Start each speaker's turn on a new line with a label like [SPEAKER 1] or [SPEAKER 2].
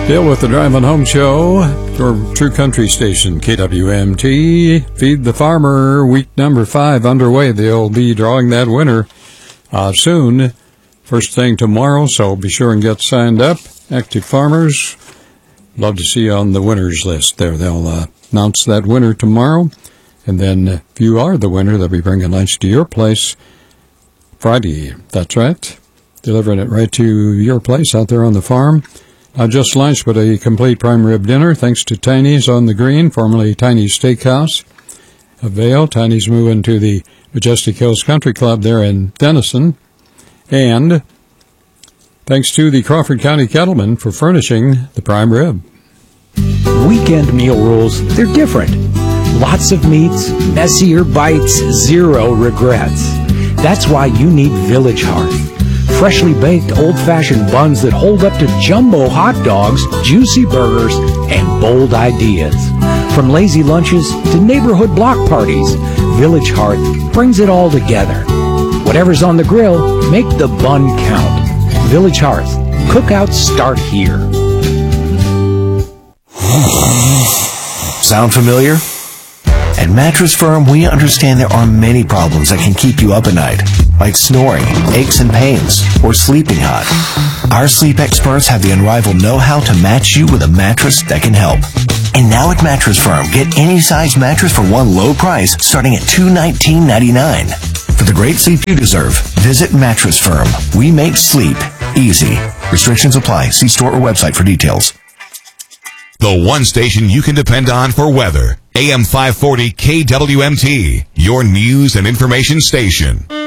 [SPEAKER 1] Bill with the Driving Home Show, your true country station, KWMT. Feed the Farmer, week number 5 underway. They'll be drawing that winner soon, first thing tomorrow, so be sure and get signed up. Active farmers, love to see you on the winners list there. They'll announce that winner tomorrow, and then if you are the winner, they'll be bringing lunch to your place Friday. That's right, delivering it right to your place out there on the farm. Not just lunch, but a complete prime rib dinner, thanks to Tiny's on the Green, formerly Tiny's Steakhouse of Vail. Tiny's moving to the Majestic Hills Country Club there in Denison. And thanks to the Crawford County Cattlemen for furnishing the prime rib.
[SPEAKER 2] Weekend meal rules, they're different. Lots of meats, messier bites, zero regrets. That's why you need Village Hearth. Freshly baked, old-fashioned buns that hold up to jumbo hot dogs, juicy burgers, and bold ideas. From lazy lunches to neighborhood block parties, Village Hearth brings it all together. Whatever's on the grill, make the bun count. Village Hearth. Cookouts start here.
[SPEAKER 3] Sound familiar? At Mattress Firm, we understand there are many problems that can keep you up at night, like snoring, aches and pains, or sleeping hot. Our sleep experts have the unrivaled know-how to match you with a mattress that can help. And now at Mattress Firm, get any size mattress for one low price starting at $219.99. For the great sleep you deserve, visit Mattress Firm. We make sleep easy. Restrictions apply. See store or website for details.
[SPEAKER 4] The one station you can depend on for weather. AM 540 KWMT, your news and information station.